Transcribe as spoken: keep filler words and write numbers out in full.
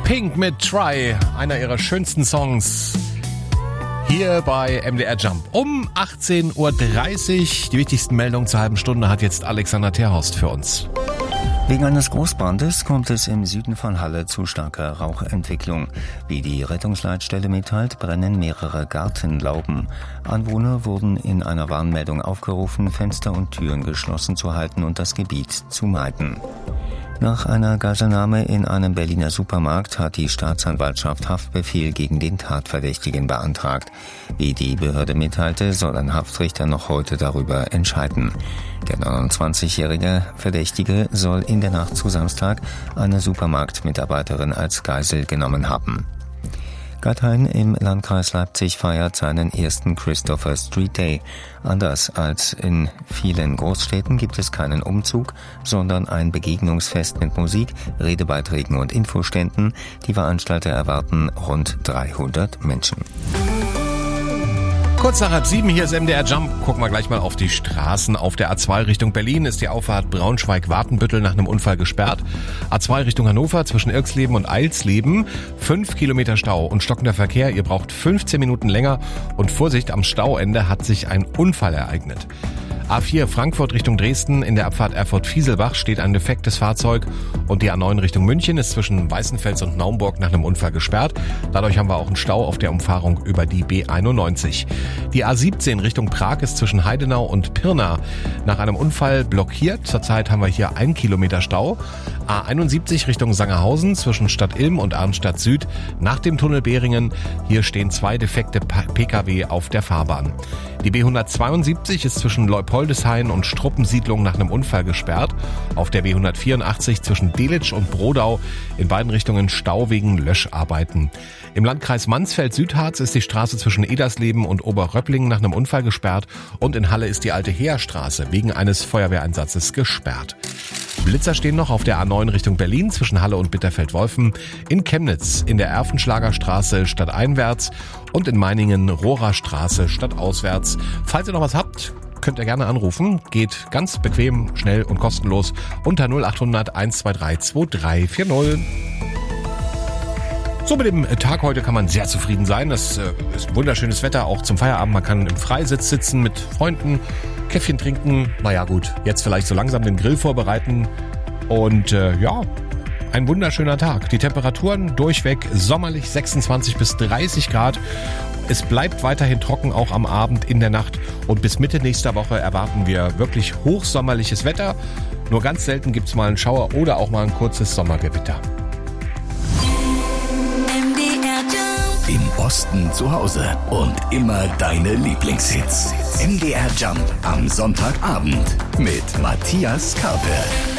Pink mit Try, einer ihrer schönsten Songs. Hier bei M D R Jump um achtzehn Uhr dreißig. Die wichtigsten Meldungen zur halben Stunde hat jetzt Alexander Terhorst für uns. Wegen eines Großbrandes kommt es im Süden von Halle zu starker Rauchentwicklung. Wie die Rettungsleitstelle mitteilt, brennen mehrere Gartenlauben. Anwohner wurden in einer Warnmeldung aufgerufen, Fenster und Türen geschlossen zu halten und das Gebiet zu meiden. Nach einer Geiselnahme in einem Berliner Supermarkt hat die Staatsanwaltschaft Haftbefehl gegen den Tatverdächtigen beantragt. Wie die Behörde mitteilte, soll ein Haftrichter noch heute darüber entscheiden. Der neunundzwanzigjährige Verdächtige soll in der Nacht zu Samstag eine Supermarktmitarbeiterin als Geisel genommen haben. Gathein im Landkreis Leipzig feiert seinen ersten Christopher Street Day. Anders als in vielen Großstädten gibt es keinen Umzug, sondern ein Begegnungsfest mit Musik, Redebeiträgen und Infoständen. Die Veranstalter erwarten rund dreihundert Menschen. Kurz nach halb sieben, hier ist M D R Jump. Gucken wir gleich mal auf die Straßen. Auf der A zwei Richtung Berlin ist die Auffahrt Braunschweig-Wartenbüttel nach einem Unfall gesperrt. A zwei Richtung Hannover zwischen Irksleben und Eilsleben. Fünf Kilometer Stau und stockender Verkehr. Ihr braucht fünfzehn Minuten länger. Und Vorsicht, am Stauende hat sich ein Unfall ereignet. A vier Frankfurt Richtung Dresden, in der Abfahrt Erfurt-Fieselbach steht ein defektes Fahrzeug und die A neun Richtung München ist zwischen Weißenfels und Naumburg nach einem Unfall gesperrt. Dadurch haben wir auch einen Stau auf der Umfahrung über die B einundneunzig. Die A siebzehn Richtung Prag ist zwischen Heidenau und Pirna nach einem Unfall blockiert. Zurzeit haben wir hier ein Kilometer Stau. A einundsiebzig Richtung Sangerhausen zwischen Stadt Ilm und Arnstadt Süd nach dem Tunnel Behringen. Hier stehen zwei defekte Pkw auf der Fahrbahn. Die B hundertzweiundsiebzig ist zwischen Leupoldeshain und Struppensiedlung nach einem Unfall gesperrt. Auf der B hundertvierundachtzig zwischen Delitzsch und Brodau in beiden Richtungen Stau wegen Löscharbeiten. Im Landkreis Mansfeld-Südharz ist die Straße zwischen Edersleben und Oberröpplingen nach einem Unfall gesperrt und in Halle ist die alte Heerstraße wegen eines Feuerwehreinsatzes gesperrt. Blitzer stehen noch auf der A neun Richtung Berlin zwischen Halle und Bitterfeld-Wolfen, in Chemnitz in der Erfenschlagerstraße stadteinwärts und in Meiningen Rohrer stadtauswärts. Falls ihr noch was habt, könnt ihr gerne anrufen. Geht ganz bequem, schnell und kostenlos unter null achthundert eins zwei drei zwei drei vier null. So, mit dem Tag heute kann man sehr zufrieden sein. Das ist wunderschönes Wetter, auch zum Feierabend. Man kann im Freisitz sitzen mit Freunden, Käffchen trinken. Naja gut, jetzt vielleicht so langsam den Grill vorbereiten. Und äh, ja, ein wunderschöner Tag. Die Temperaturen durchweg sommerlich sechsundzwanzig bis dreißig Grad. Es bleibt weiterhin trocken, auch am Abend, in der Nacht. Und bis Mitte nächster Woche erwarten wir wirklich hochsommerliches Wetter. Nur ganz selten gibt es mal einen Schauer oder auch mal ein kurzes Sommergewitter. Im Osten zu Hause und immer deine Lieblingshits. M D R Jump am Sonntagabend mit Matthias Karpe.